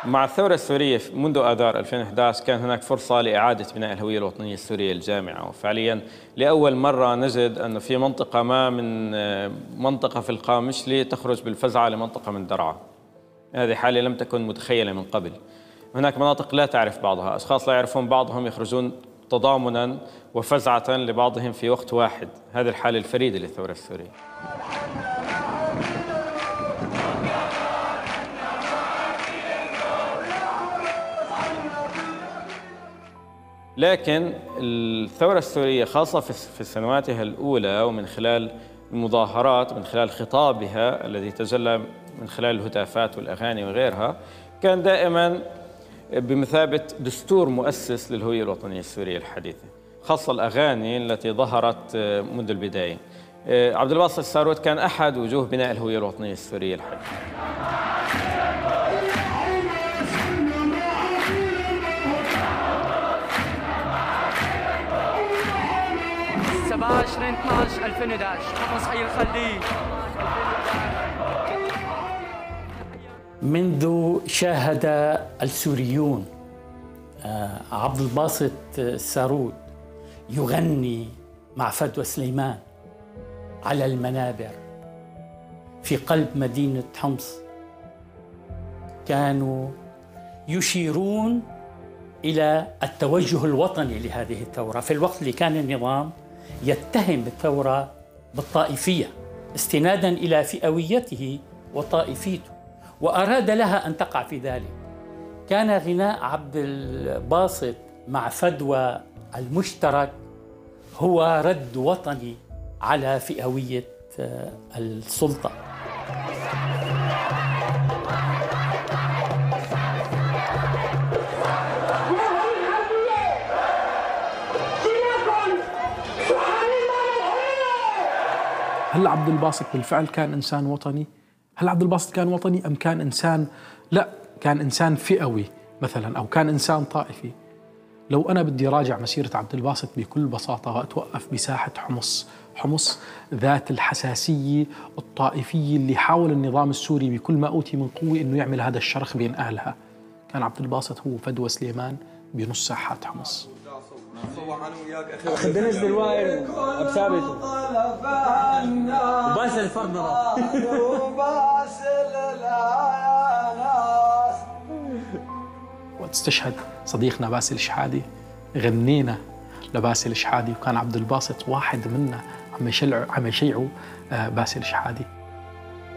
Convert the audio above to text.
مع الثورة السورية منذ آذار 2011 كان هناك فرصة لإعادة بناء الهوية الوطنية السورية الجامعة، وفعليا لأول مرة نجد أنه في منطقة ما من منطقة في القامشلي تخرج بالفزعة لمنطقة من درعا. هذه حالة لم تكن متخيلة من قبل. هناك مناطق لا تعرف بعضها، أشخاص لا يعرفون بعضهم يخرجون تضامنا وفزعة لبعضهم في وقت واحد. هذه الحالة الفريدة للثورة السورية. لكن الثورة السورية خاصة في سنواتها الأولى ومن خلال المظاهرات ومن خلال خطابها الذي تجلى من خلال الهتافات والأغاني وغيرها، كان دائما بمثابة دستور مؤسس للهوية الوطنية السورية الحديثة، خاصة الأغاني التي ظهرت منذ البداية. عبد الباسط الساروت كان أحد وجوه بناء الهوية الوطنية السورية الحديثة. 27/12/2011 حمص حي الخليل. منذ شاهد السوريون عبد الباسط السارود يغني مع فدوى سليمان على المنابر في قلب مدينة حمص، كانوا يشيرون إلى التوجه الوطني لهذه الثورة في الوقت اللي كان النظام يتهم الثورة بالطائفية استناداً إلى فئويته وطائفيته، وأراد لها أن تقع في ذلك. كان غناء عبد الباسط مع فدوى المشترك هو رد وطني على فئوية السلطة. هل عبد الباسط بالفعل كان إنسان وطني؟ هل عبد الباسط كان وطني أم كان إنسان؟ لا، كان إنسان فئوي مثلا، أو كان إنسان طائفي. لو أنا بدي راجع مسيرة عبد الباسط بكل بساطة وأتوقف بساحة حمص ذات الحساسية الطائفية اللي حاول النظام السوري بكل ما أوتي من قوة إنه يعمل هذا الشرخ بين أهلها. كان عبد الباسط هو فدوى سليمان بنص ساحات حمص. خدناش بالوائل بثابته وباسل الفرنرة وقت استشهد صديقنا باسل شحادي غنينا لباسل شحادي، وكان عبد الباسط واحد منا عم يشيعوا باسل شحادي.